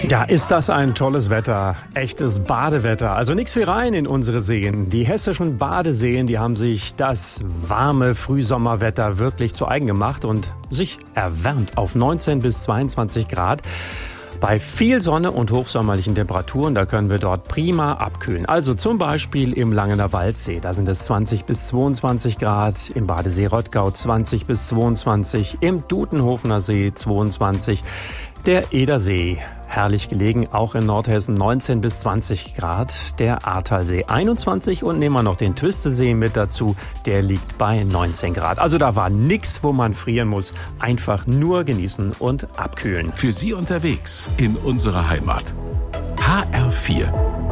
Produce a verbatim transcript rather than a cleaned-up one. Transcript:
Ja, ist das ein tolles Wetter. Echtes Badewetter. Also nichts wie rein in unsere Seen. Die hessischen Badeseen, die haben sich das warme Frühsommerwetter wirklich zu eigen gemacht und sich erwärmt auf neunzehn bis zweiundzwanzig Grad. Bei viel Sonne und hochsommerlichen Temperaturen, da können wir dort prima abkühlen. Also zum Beispiel im Langener Waldsee, da sind es zwanzig bis zweiundzwanzig Grad, im Badesee Rottgau zwanzig bis zweiundzwanzig, im Dutenhofener See zweiundzwanzig, der Edersee, herrlich gelegen, auch in Nordhessen neunzehn bis zwanzig Grad, der Ahrtalsee einundzwanzig und nehmen wir noch den Twistesee mit dazu, der liegt bei neunzehn Grad. Also da war nix, wo man frieren muss, einfach nur genießen und abkühlen. Für Sie unterwegs in unserer Heimat. H R vier